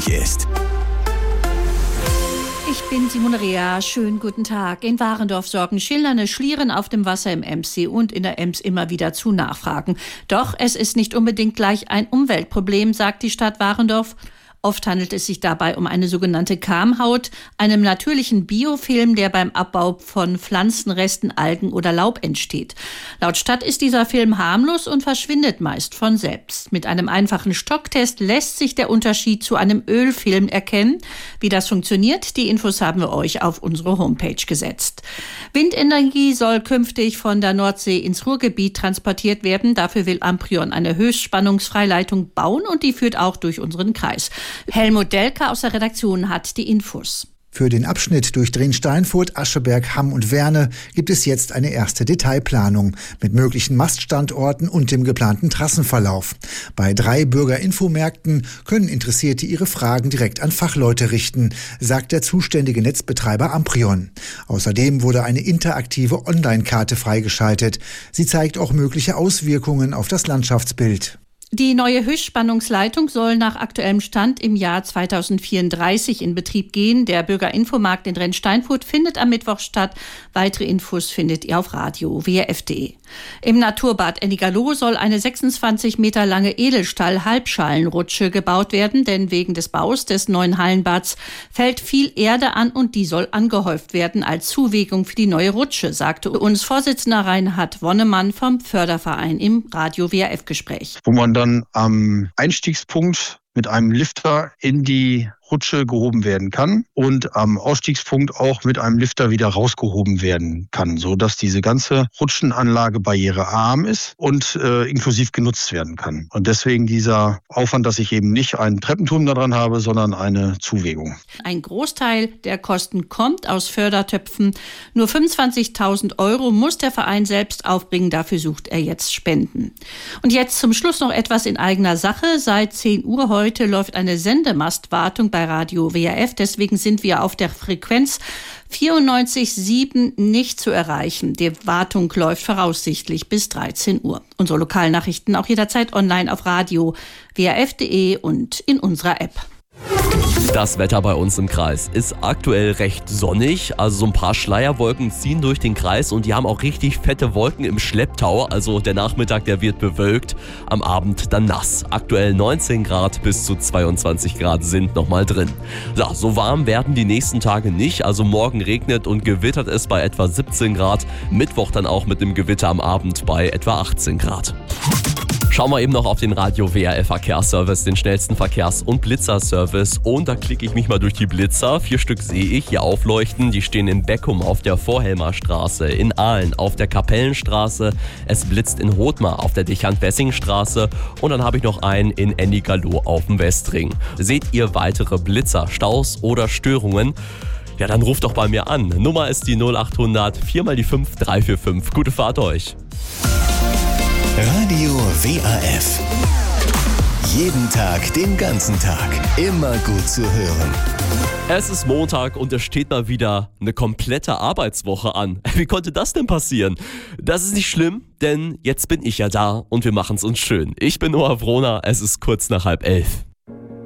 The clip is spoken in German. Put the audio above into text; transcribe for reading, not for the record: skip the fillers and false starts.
wichtig ist. Ich bin Simone Rea. Schönen guten Tag. In Warendorf sorgen schillernde Schlieren auf dem Wasser im Emsee und in der Ems immer wieder zu Nachfragen. Doch es ist nicht unbedingt gleich ein Umweltproblem, sagt die Stadt Warendorf. Oft handelt es sich dabei um eine sogenannte Kamhaut, einem natürlichen Biofilm, der beim Abbau von Pflanzenresten, Algen oder Laub entsteht. Laut Stadt ist dieser Film harmlos und verschwindet meist von selbst. Mit einem einfachen Stocktest lässt sich der Unterschied zu einem Ölfilm erkennen. Wie das funktioniert, die Infos haben wir euch auf unsere Homepage gesetzt. Windenergie soll künftig von der Nordsee ins Ruhrgebiet transportiert werden. Dafür will Amprion eine Höchstspannungsfreileitung bauen und die führt auch durch unseren Kreis. Helmut Delker aus der Redaktion hat die Infos. Für den Abschnitt durch Drin-Steinfurt, Ascheberg, Hamm und Werne gibt es jetzt eine erste Detailplanung mit möglichen Maststandorten und dem geplanten Trassenverlauf. Bei 3 Bürgerinfomärkten können Interessierte ihre Fragen direkt an Fachleute richten, sagt der zuständige Netzbetreiber Amprion. Außerdem wurde eine interaktive Online-Karte freigeschaltet. Sie zeigt auch mögliche Auswirkungen auf das Landschaftsbild. Die neue Höchstspannungsleitung soll nach aktuellem Stand im Jahr 2034 in Betrieb gehen. Der Bürgerinfomarkt in Drin-Steinfurt findet am Mittwoch statt. Weitere Infos findet ihr auf radio WRF.de. Im Naturbad Ennigerloh soll eine 26 Meter lange Edelstahl-Halbschalenrutsche gebaut werden, denn wegen des Baus des neuen Hallenbads fällt viel Erde an und die soll angehäuft werden als Zuwägung für die neue Rutsche, sagte uns Vorsitzender Reinhard Wonnemann vom Förderverein im Radio WRF-Gespräch. Wo man dann am Einstiegspunkt mit einem Lifter in die Rutsche gehoben werden kann und am Ausstiegspunkt auch mit einem Lifter wieder rausgehoben werden kann, sodass diese ganze Rutschenanlage barrierearm ist und inklusiv genutzt werden kann. Und deswegen dieser Aufwand, dass ich eben nicht einen Treppenturm da dran habe, sondern eine Zuwägung. Ein Großteil der Kosten kommt aus Fördertöpfen. Nur 25.000 € muss der Verein selbst aufbringen. Dafür sucht er jetzt Spenden. Und jetzt zum Schluss noch etwas in eigener Sache. Seit 10 Uhr heute läuft eine Sendemastwartung bei Radio WRF. Deswegen sind wir auf der Frequenz 94,7 nicht zu erreichen. Die Wartung läuft voraussichtlich bis 13 Uhr. Unsere Lokalnachrichten auch jederzeit online auf radio WRF.de und in unserer App. Das Wetter bei uns im Kreis ist aktuell recht sonnig, also so ein paar Schleierwolken ziehen durch den Kreis und die haben auch richtig fette Wolken im Schlepptau, also der Nachmittag, der wird bewölkt, am Abend dann nass. Aktuell 19 Grad bis zu 22 Grad sind nochmal drin. So warm werden die nächsten Tage nicht, also morgen regnet und gewittert es bei etwa 17 Grad, Mittwoch dann auch mit dem Gewitter am Abend bei etwa 18 Grad. Schauen wir eben noch auf den Radio WRF Verkehrsservice, den schnellsten Verkehrs- und Blitzerservice. Und da klicke ich mich mal durch die Blitzer. 4 Stück sehe ich hier aufleuchten. Die stehen in Beckum auf der Vorhelmer Straße, in Aalen auf der Kapellenstraße. Es blitzt in Rothmar auf der Dechant-Wessing-Straße. Und dann habe ich noch einen in Ennigerloh auf dem Westring. Seht ihr weitere Blitzer, Staus oder Störungen? Ja, dann ruft doch bei mir an. Nummer ist die 0800 4 mal die 5 345. Gute Fahrt euch. Radio WRF. Jeden Tag, den ganzen Tag. Immer gut zu hören. Es ist Montag und es steht mal wieder eine komplette Arbeitswoche an. Wie konnte das denn passieren? Das ist nicht schlimm, denn jetzt bin ich ja da und wir machen es uns schön. Ich bin Noah Wrohner, es ist kurz nach 10:30.